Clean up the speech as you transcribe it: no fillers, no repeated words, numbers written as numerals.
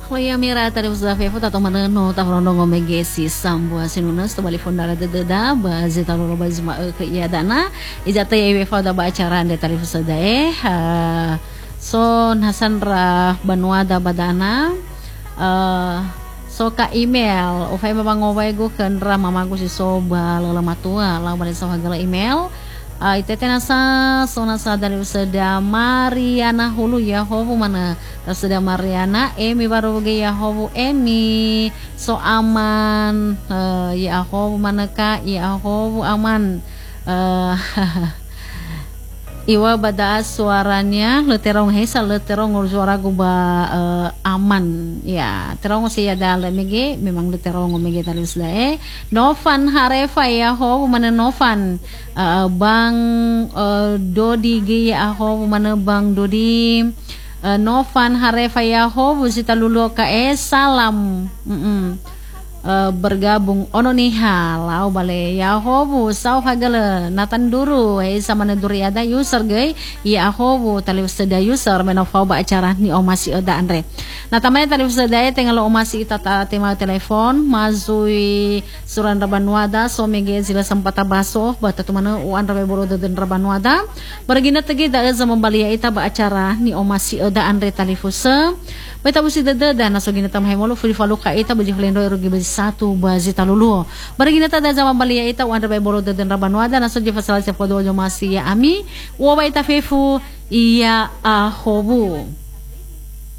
Hoya mira tari usa fefu tato maneno ta frondo ngomege si sambua sinunas to bali fondara de deda bazi talo bazma ke iya dana ijata ye fa da ba acara de tari usa dae so nasan ra banua da badana so ka email ufay mabangoway go kan ra mamago si soba lalamatua la bali sa hagala email itete nasa so nasa dari usada Mariana hulu ya hobu mana usada Mariana emi baru ge ya hobu emi so aman ya hobu mana ka ya hobu aman iwa bada suaranya leterong hesa leterong suara guba aman ya terong si ada lemege memang leterong mege talus dae Novan Harefa ya ho mana Novan bang Dodi ge ya ho mana bang Dodi Novan Harefa ya ho busita lulu ka salam bergabung ono niha lau bale ya hobu sau hagala natan duru sama naduri ada user gay ya hobu tali usada user menofau ba acara ni o masih ada andre nah tamanya tali usada tinggal o masih tata tema telepon mazui suran rabanwada so mege zila sempata baso bata tumana u andre boro den rabanwada bergina tegi da za membalia ita ba acara ni o masih ada andre tali fusa beta busi dada dan naso gina tam haimolo fuli falu ka ita baji flendo erogi baji satu bazi talulu baragina tada zaman balia ita wanda bay boro den rabanwada naso je fasal se fodo masih ya ami wo ba ita fefu iya ahobu